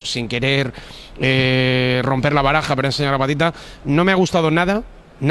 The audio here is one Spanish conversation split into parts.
sin querer romper la baraja, pero enseñar la patita. No me ha gustado nada.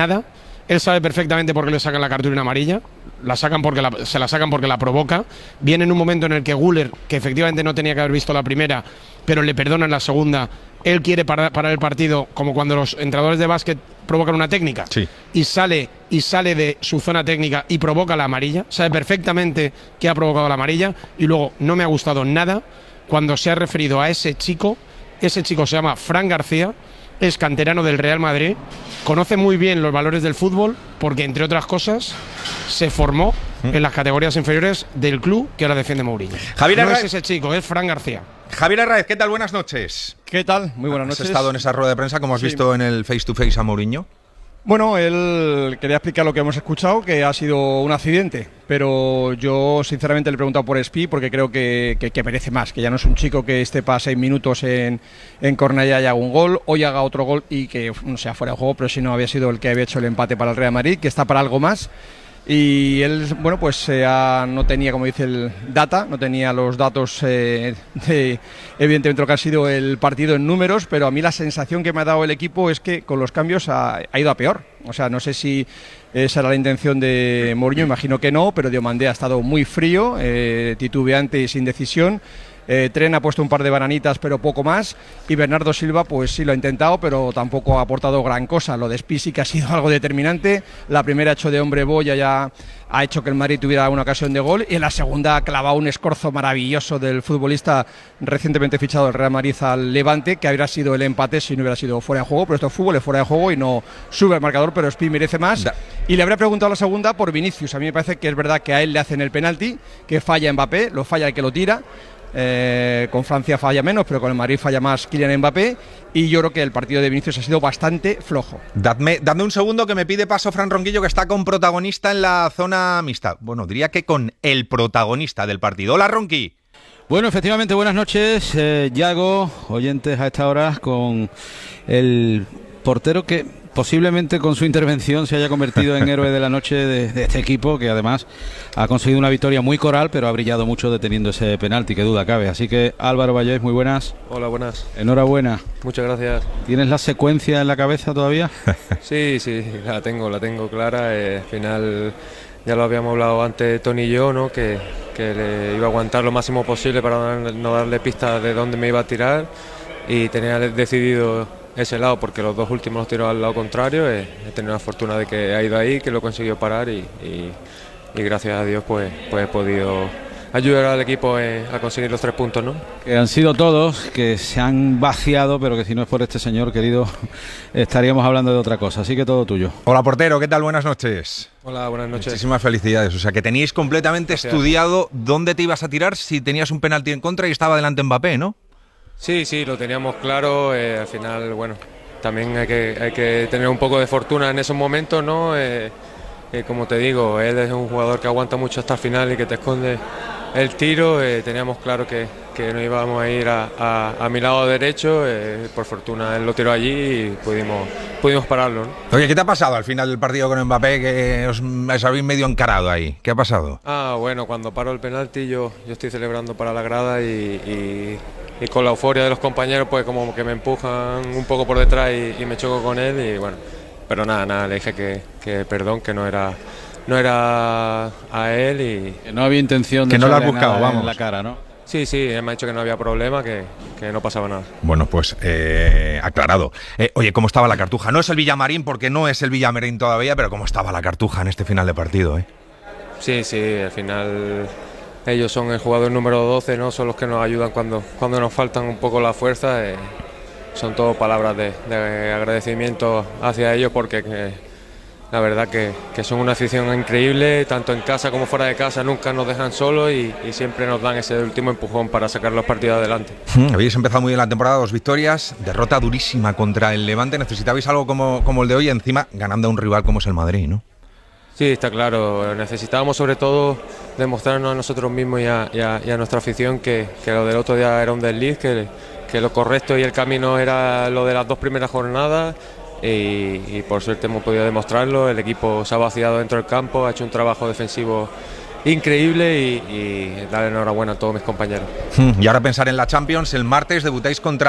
Él sabe perfectamente por qué le sacan la cartulina amarilla. Se la sacan porque la provoca. Viene en un momento en el que Güler, que efectivamente no tenía que haber visto la primera, pero le perdonan la segunda. Él quiere parar el partido, como cuando los entrenadores de básquet provocan una técnica. Sí. Y sale de su zona técnica y provoca la amarilla. Sabe perfectamente que ha provocado la amarilla. Y luego no me ha gustado nada cuando se ha referido a ese chico. Ese chico se llama Fran García. Es canterano del Real Madrid, conoce muy bien los valores del fútbol porque, entre otras cosas, se formó en las categorías inferiores del club que ahora defiende Mourinho. Javier no es ese chico, es Fran García. Javier Arraez, ¿qué tal? Buenas noches. ¿Qué tal? Muy buenas noches. ¿Has estado en esa rueda de prensa, como has visto en el face to face a Mourinho? Bueno, él quería explicar lo que hemos escuchado, que ha sido un accidente, pero yo sinceramente le he preguntado por Espi porque creo que merece más, que ya no es un chico que esté para 6 minutos en Cornellá y haga un gol, hoy haga otro gol y que no sea fuera de juego, pero si no había sido el que había hecho el empate para el Real Madrid, que está para algo más. Y él, bueno, pues no tenía, como dice el data, no tenía los datos de evidentemente lo que ha sido el partido en números, pero a mí la sensación que me ha dado el equipo es que con los cambios ha ido a peor. O sea, no sé si esa era la intención de Mourinho, imagino que no, pero Diomandé ha estado muy frío, titubeante y sin decisión. Tren ha puesto un par de bananitas, pero poco más. Y Bernardo Silva, pues sí lo ha intentado, pero tampoco ha aportado gran cosa. Lo de Espi sí que ha sido algo determinante. La primera ha hecho de hombre boya, ya ha hecho que el Madrid tuviera una ocasión de gol. Y en la segunda ha clavado un escorzo maravilloso del futbolista recientemente fichado del Real Madrid al Levante, que habría sido el empate si no hubiera sido fuera de juego. Pero esto es fútbol, es fuera de juego y no sube el marcador, pero Espi merece más. Y le habría preguntado la segunda por Vinicius. A mí me parece que es verdad que a él le hacen el penalti, que falla Mbappé, lo falla el que lo tira. Con Francia falla menos, pero con el Madrid falla más Kylian Mbappé. Y yo creo que el partido de Vinicius ha sido bastante flojo. Dadme un segundo, que me pide paso Fran Ronquillo, que está con protagonista en la zona mixta. Bueno, diría que con el protagonista del partido. Hola, Ronqui. Bueno, efectivamente, buenas noches, Yago, oyentes a esta hora, con el portero que posiblemente con su intervención se haya convertido en héroe de la noche de este equipo, que además ha conseguido una victoria muy coral, pero ha brillado mucho deteniendo ese penalti, que duda cabe. Así que, Álvaro Vallés, muy buenas. Hola, buenas. Enhorabuena. Muchas gracias. ¿Tienes la secuencia en la cabeza todavía? Sí, la tengo clara. Al final ya lo habíamos hablado antes Tony y yo, ¿no? Que le iba a aguantar lo máximo posible para no darle pistas de dónde me iba a tirar, y tenía decidido ese lado porque los dos últimos los tiró al lado contrario. He tenido la fortuna de que ha ido ahí, que lo consiguió parar y gracias a Dios pues he podido ayudar al equipo a conseguir los 3 puntos, ¿no? Que han sido todos, que se han vaciado, pero que si no es por este señor querido estaríamos hablando de otra cosa, así que todo tuyo. Hola, portero, ¿qué tal? Buenas noches. Hola, buenas noches. Muchísimas felicidades, o sea que teníais completamente estudiado dónde te ibas a tirar si tenías un penalti en contra y estaba delante Mbappé, ¿no? Sí, lo teníamos claro. Al final, bueno, también hay que tener un poco de fortuna en esos momentos, ¿no? Como te digo, él es un jugador que aguanta mucho hasta el final y que te esconde el tiro. Teníamos claro que no íbamos a ir a mi lado derecho. Por fortuna él lo tiró allí y pudimos pararlo, ¿no? Oye, ¿qué te ha pasado al final del partido con Mbappé, que os habéis medio encarado ahí? ¿Qué ha pasado? Bueno, cuando paró el penalti yo estoy celebrando para la grada y con la euforia de los compañeros pues como que me empujan un poco por detrás y me choco con él y bueno, pero nada, le dije que perdón, que no era a él y... Que no había intención de que no lo has echarle buscado, nada vamos. en la cara, ¿no? Sí, él me ha dicho que no había problema, que no pasaba nada. Bueno, pues aclarado. Oye, ¿cómo estaba la Cartuja? No es el Villamarín porque no es el Villamarín todavía, pero ¿cómo estaba la Cartuja en este final de partido? Sí, al final ellos son el jugador número 12, ¿no? Son los que nos ayudan cuando nos faltan un poco la fuerza. Son todo palabras de agradecimiento hacia ellos porque la verdad que son una afición increíble, tanto en casa como fuera de casa, nunca nos dejan solos y siempre nos dan ese último empujón para sacar los partidos adelante. Habéis empezado muy bien la temporada, 2 victorias, derrota durísima contra el Levante. Necesitabais algo como el de hoy, encima ganando a un rival como es el Madrid, ¿no? Sí, está claro. Necesitábamos sobre todo demostrarnos a nosotros mismos y a nuestra afición que lo del otro día era un desliz, que lo correcto y el camino era lo de las 2 primeras jornadas y por suerte hemos podido demostrarlo. El equipo se ha vaciado dentro del campo, ha hecho un trabajo defensivo increíble y darle enhorabuena a todos mis compañeros. Y ahora pensar en la Champions. El martes debutáis contra